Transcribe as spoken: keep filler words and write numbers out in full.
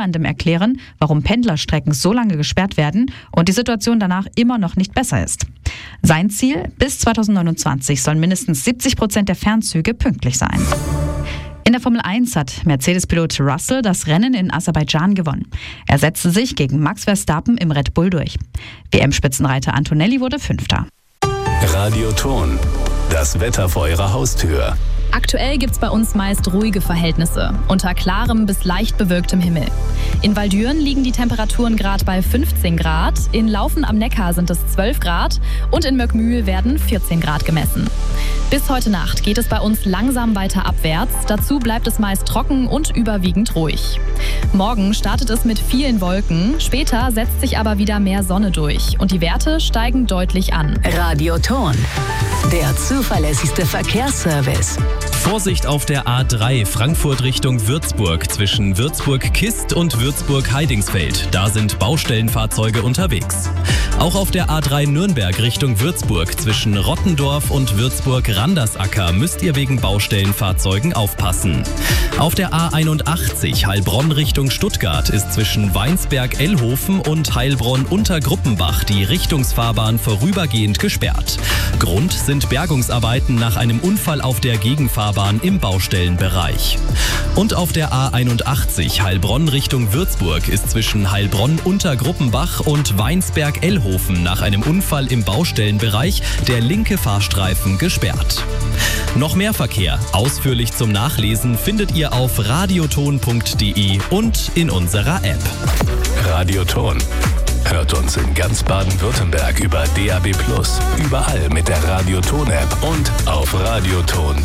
niemandem erklären, warum Pendlerstrecken so lange gesperrt werden und die Situation danach immer noch nicht besser ist. Sein Ziel: bis zweitausendneunundzwanzig sollen mindestens siebzig Prozent der Fernzüge pünktlich sein. In der Formel eins hat Mercedes-Pilot Russell das Rennen in Aserbaidschan gewonnen. Er setzte sich gegen Max Verstappen im Red Bull durch. W M-Spitzenreiter Antonelli wurde Fünfter. Radioton, das Wetter vor Ihrer Haustür. Aktuell gibt's bei uns meist ruhige Verhältnisse, unter klarem bis leicht bewölktem Himmel. In Waldüren liegen die Temperaturen gerade bei fünfzehn Grad, in Laufen am Neckar sind es zwölf Grad und in Möckmühl werden vierzehn Grad gemessen. Bis heute Nacht geht es bei uns langsam weiter abwärts, dazu bleibt es meist trocken und überwiegend ruhig. Morgen startet es mit vielen Wolken, später setzt sich aber wieder mehr Sonne durch und die Werte steigen deutlich an. Radioton, der zuverlässigste Verkehrsservice. Vorsicht auf der A drei Frankfurt Richtung Würzburg zwischen Würzburg-Kist und Würzburg-Heidingsfeld. Da sind Baustellenfahrzeuge unterwegs. Auch auf der A drei Nürnberg Richtung Würzburg zwischen Rottendorf und Würzburg-Randersacker müsst ihr wegen Baustellenfahrzeugen aufpassen. Auf der A einundachtzig Heilbronn Richtung Stuttgart ist zwischen Weinsberg-Ellhofen und Heilbronn-Untergruppenbach die Richtungsfahrbahn vorübergehend gesperrt. Grund sind Bergungsarbeiten nach einem Unfall auf der Gegenfahrbahn im Baustellenbereich. Und auf der A einundachtzig Heilbronn Richtung Würzburg ist zwischen Heilbronn-Untergruppenbach und Weinsberg-Ellhofen nach einem Unfall im Baustellenbereich der linke Fahrstreifen gesperrt. Noch mehr Verkehr, ausführlich zum Nachlesen, findet ihr auf radioton punkt de und in unserer App. Radioton. Hört uns in ganz Baden-Württemberg über D A B plus, überall mit der Radioton-App und auf radioton